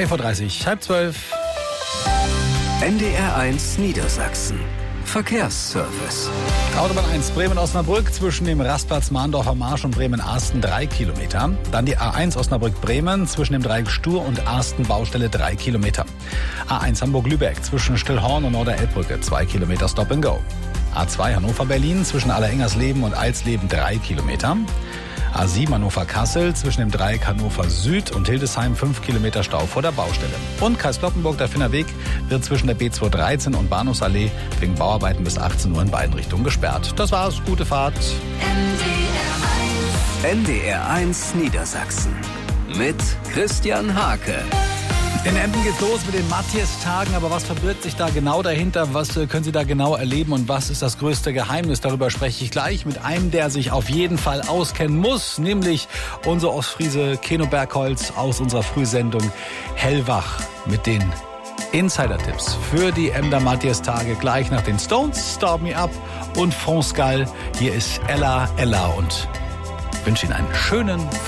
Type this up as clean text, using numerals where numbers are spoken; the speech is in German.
11.30 Uhr, halb 12. NDR1 Niedersachsen. Verkehrsservice. Autobahn 1 Bremen-Osnabrück zwischen dem Rastplatz Mahndorfer Marsch und Bremen-Arsten 3 Kilometer. Dann die A1 Osnabrück-Bremen zwischen dem Dreieck Stur und Arsten Baustelle 3 Kilometer. A1 Hamburg-Lübeck zwischen Stillhorn und Norder-Elbbrücke 2 Kilometer Stop and Go. A2 Hannover-Berlin zwischen Allerengersleben und Alsleben 3 Kilometer. A7 Hannover-Kassel zwischen dem Dreieck Hannover Süd und Hildesheim 5 Kilometer Stau vor der Baustelle. Und Kreis Cloppenburg, der Finnerweg, wird zwischen der B213 und Bahnhofsallee wegen Bauarbeiten bis 18 Uhr in beiden Richtungen gesperrt. Das war's, gute Fahrt. NDR1 Niedersachsen mit Christian Hake. In Emden geht's los mit den Matthias-Tagen, aber was verbirgt sich da genau dahinter? Was können Sie da genau erleben und was ist das größte Geheimnis? Darüber spreche ich gleich mit einem, der sich auf jeden Fall auskennen muss, nämlich unser Ostfriese Keno Bergholz aus unserer Frühsendung Hellwach mit den Insider-Tipps für die Emder Matthias-Tage gleich nach den Stones, Start Me Up und France Gall. Hier ist Ella und wünsche Ihnen einen schönen